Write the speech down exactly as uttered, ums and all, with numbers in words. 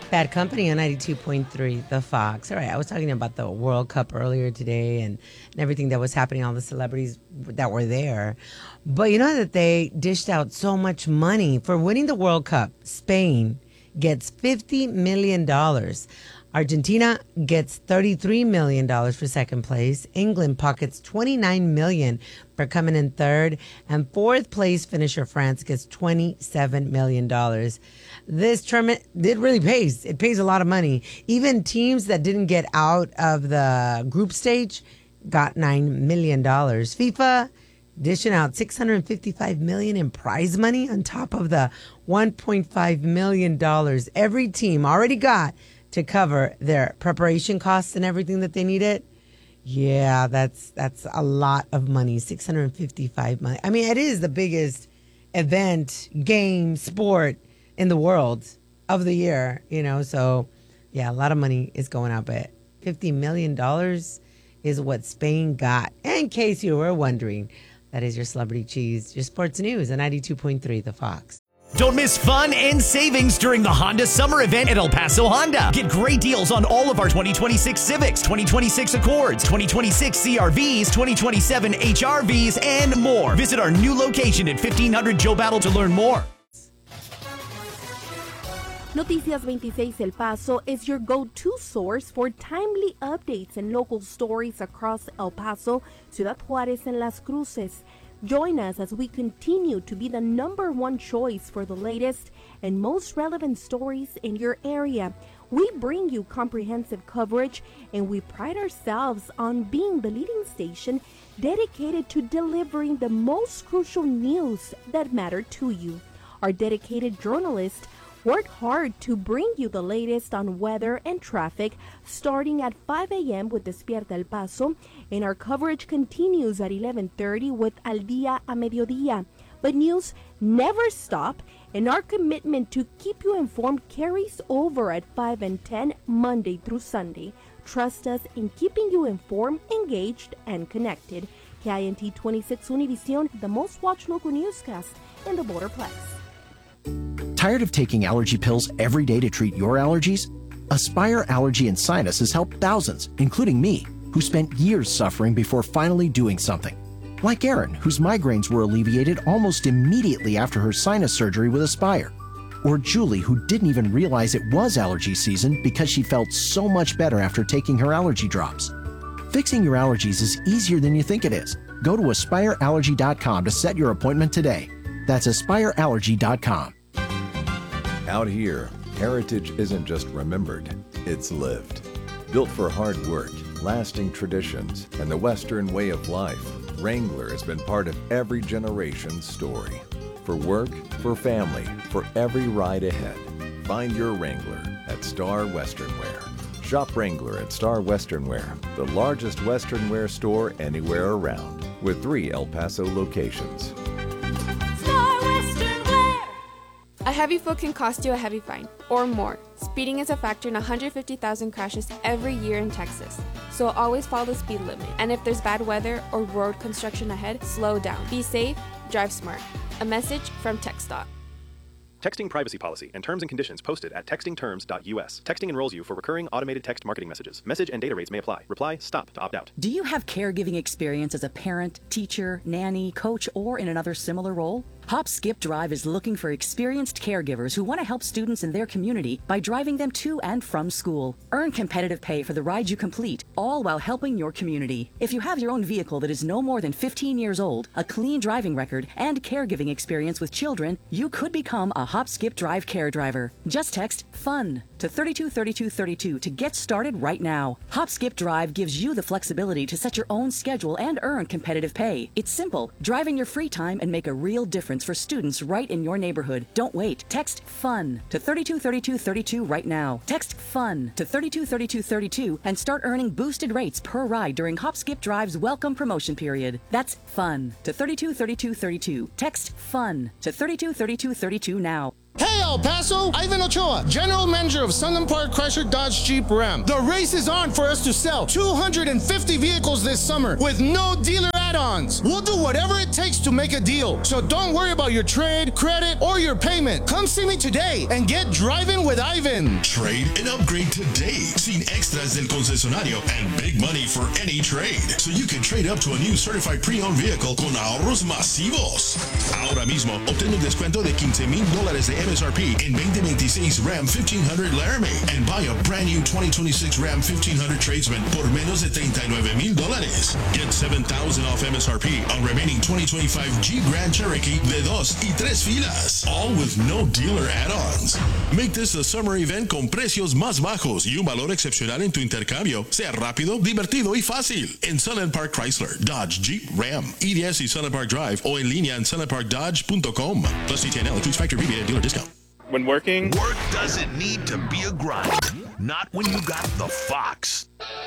Bad Company on ninety-two point three, The Fox. All right, I was talking about the World Cup earlier today and, and everything that was happening, all the celebrities that were there. But you know that they dished out so much money for winning the World Cup. Spain gets fifty million dollars. Argentina gets thirty-three million dollars for second place. England pockets twenty-nine million dollars for coming in third. And fourth place finisher France gets twenty-seven million dollars. This tournament, it really pays. It pays a lot of money. Even teams that didn't get out of the group stage got nine million dollars. FIFA dishing out six hundred fifty-five million dollars in prize money on top of the one point five million dollars every team already got to cover their preparation costs and everything that they needed. Yeah, that's that's a lot of money. six hundred fifty-five million. I mean, it is the biggest event, game, sport in the world of the year, you know. So, yeah, a lot of money is going out, but fifty million dollars is what Spain got. In case you were wondering, that is your Celebrity Cheese, your sports news on ninety-two point three, The Fox. Don't miss fun and savings during the Honda Summer Event at El Paso Honda. Get great deals on all of our twenty twenty-six Civics, twenty twenty-six Accords, twenty twenty-six C R Vs, twenty twenty-seven H R Vs, and more. Visit our new location at fifteen hundred Joe Battle to learn more. Noticias twenty-six El Paso is your go-to source for timely updates and local stories across El Paso, Ciudad Juárez, and Las Cruces. Join us as we continue to be the number one choice for the latest and most relevant stories in your area. We bring you comprehensive coverage, and we pride ourselves on being the leading station dedicated to delivering the most crucial news that matter to you. Our dedicated journalists work hard to bring you the latest on weather and traffic, starting at five a.m. with Despierta El Paso, and our coverage continues at eleven thirty with Al Día a Mediodía. But news never stop, and our commitment to keep you informed carries over at five and ten Monday through Sunday. Trust us in keeping you informed, engaged, and connected. K I N T twenty-six Univision, the most watched local newscast in the Borderplex. Tired of taking allergy pills every day to treat your allergies? Aspire Allergy and Sinus has helped thousands, including me, who spent years suffering before finally doing something. Like Erin, whose migraines were alleviated almost immediately after her sinus surgery with Aspire. Or Julie, who didn't even realize it was allergy season because she felt so much better after taking her allergy drops. Fixing your allergies is easier than you think it is. Go to aspire allergy dot com to set your appointment today. That's aspire allergy dot com. Out here, heritage isn't just remembered, it's lived. Built for hard work, lasting traditions, and the Western way of life, Wrangler has been part of every generation's story. For work, for family, for every ride ahead. Find your Wrangler at Star Western Wear. Shop Wrangler at Star Western Wear, the largest Western wear store anywhere around, with three El Paso locations. A heavy foot can cost you a heavy fine, or more. Speeding is a factor in one hundred fifty thousand crashes every year in Texas. So always follow the speed limit. And if there's bad weather or road construction ahead, slow down. Be safe, drive smart. A message from TxDOT. Texting privacy policy and terms and conditions posted at texting terms dot U S. Texting enrolls you for recurring automated text marketing messages. Message and data rates may apply. Reply STOP to opt out. Do you have caregiving experience as a parent, teacher, nanny, coach, or in another similar role? Hop Skip Drive is looking for experienced caregivers who want to help students in their community by driving them to and from school. Earn competitive pay for the ride you complete, all while helping your community. If you have your own vehicle that is no more than fifteen years old, a clean driving record, and caregiving experience with children, you could become a Hop Skip Drive care driver. Just text FUN to thirty-two thirty-two thirty-two to get started right now. Hop Skip Drive gives you the flexibility to set your own schedule and earn competitive pay. It's simple. Drive in your free time and make a real difference for students right in your neighborhood. Don't wait. Text FUN to thirty-two thirty-two thirty-two right now. Text FUN to thirty-two thirty-two thirty-two and start earning boosted rates per ride during Hop Skip Drive's welcome promotion period. That's FUN to thirty-two thirty-two thirty-two. Text FUN to thirty-two thirty-two thirty-two now. Hey, El Paso, Ivan Ochoa, General Manager of Sunland Park Chrysler Dodge Jeep Ram. The race is on for us to sell two hundred fifty vehicles this summer with no dealer add-ons. We'll do whatever it takes to make a deal. So don't worry about your trade, credit, or your payment. Come see me today and get driving with Ivan. Trade and upgrade today. Sin extras del concesionario and big money for any trade. So you can trade up to a new certified pre-owned vehicle con ahorros masivos. Ahora mismo, obtén un descuento de quince mil dólares de M S R P en twenty twenty-six Ram fifteen hundred Laramie and buy a brand new twenty twenty-six Ram fifteen hundred Tradesman por menos de treinta y nueve mil dólares. Get seven thousand off M S R P on remaining twenty twenty-five Jeep Grand Cherokee de dos y tres filas. All with no dealer add-ons. Make this a summer event con precios más bajos y un valor excepcional en tu intercambio. Sea rápido, divertido y fácil. En Sunland Park Chrysler, Dodge, Jeep, Ram, E D S y Sunland Park Drive o en línea en sunland park dodge punto com. Plus C T N L includes factory rebate and dealer discount. When working, work doesn't need to be a grind. Not when you got the Fox.